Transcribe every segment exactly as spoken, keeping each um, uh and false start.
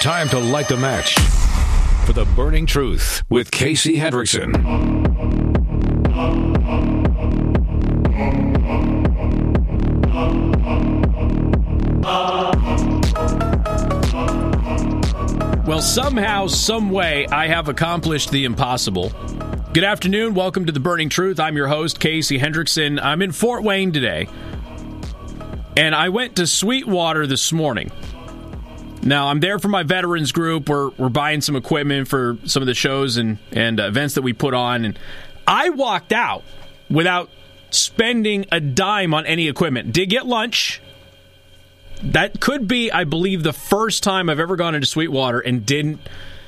time to light the match for The Burning Truth with Casey Hendrickson. Well, somehow, some way, I have accomplished the impossible. Good afternoon. Welcome to The Burning Truth. I'm your host, Casey Hendrickson. I'm in Fort Wayne today, and I went to Sweetwater this morning. Now, I'm there for my veterans group. We're we're buying some equipment for some of the shows and, and uh, events that we put on, and I walked out without spending a dime on any equipment. Did get lunch. That could be, I believe, the first time I've ever gone into Sweetwater and didn't,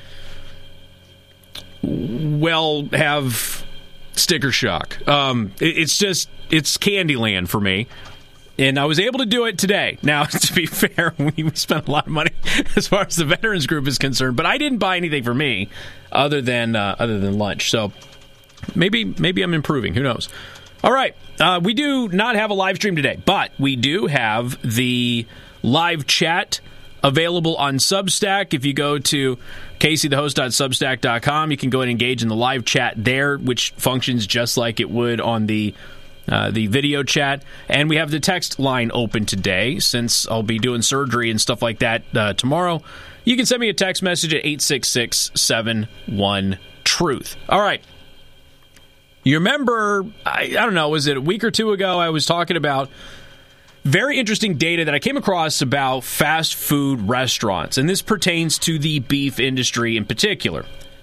well, have sticker shock. Um, it, it's just, it's Candyland for me. And I was able to do it today. Now, to be fair, we spent a lot of money as far as the veterans group is concerned, but I didn't buy anything for me other than uh, other than lunch. So maybe maybe I'm improving. Who knows? All right. Uh, we do not have a live stream today, but we do have the live chat available on Substack. If you go to casey the host dot substack dot com, you can go and engage in the live chat there, which functions just like it would on the uh, the video chat. And we have the text line open today, since I'll be doing surgery and stuff like that uh, tomorrow. You can send me a text message at eight six six, seven one, truth. All right. You remember, I, I don't know, was it a week or two ago, I was talking about very interesting data that I came across about fast food restaurants, and this pertains to the beef industry in particular.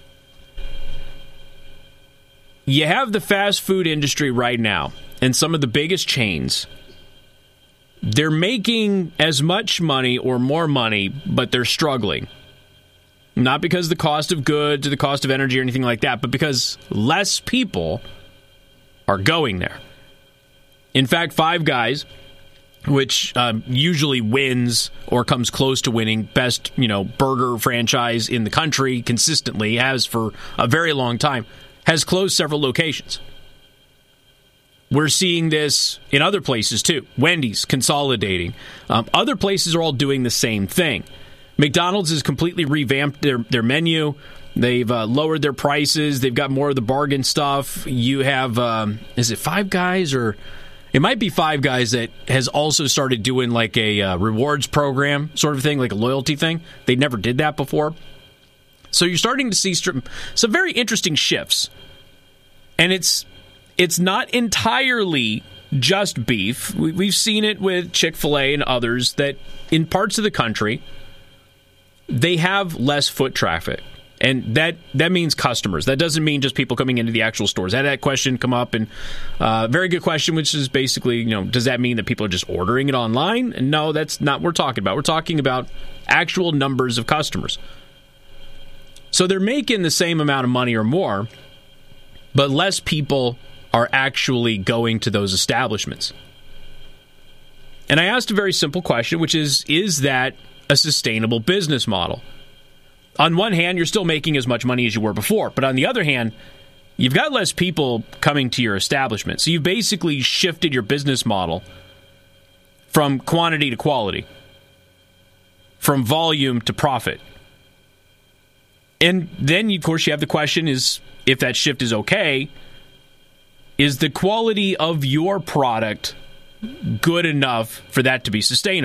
You have the fast food industry right now, and some of the biggest chains, they're making as much money or more money, but they're struggling. Not because of the cost of goods or the cost of energy or anything like that, but because less people are going there. In fact, Five Guys, which um, usually wins or comes close to winning best, you know, burger franchise in the country consistently, has for a very long time, has closed several locations. We're seeing this in other places too. Wendy's consolidating. Um, other places are all doing the same thing. McDonald's has completely revamped their, their menu. They've uh, lowered their prices. They've got more of the bargain stuff. You have, um, is it Five Guys or... It might be Five Guys that has also started doing like a uh, rewards program sort of thing, like a loyalty thing. They never did that before. So you're starting to see st- some very interesting shifts. And it's it's not entirely just beef. We, we've seen it with Chick-fil-A and others that in parts of the country, they have less foot traffic. And that, that means customers. That doesn't mean just people coming into the actual stores. I had that question come up, and uh, very good question, which is basically, you know, does that mean that people are just ordering it online? And no, that's not what we're talking about. We're talking about actual numbers of customers. So they're making the same amount of money or more, but less people are actually going to those establishments. And I asked a very simple question, which is, is that a sustainable business model? On one hand, you're still making as much money as you were before. But on the other hand, you've got less people coming to your establishment. So you've basically shifted your business model from quantity to quality, from volume to profit. And then, of course, you have the question is, if that shift is okay, is the quality of your product good enough for that to be sustainable?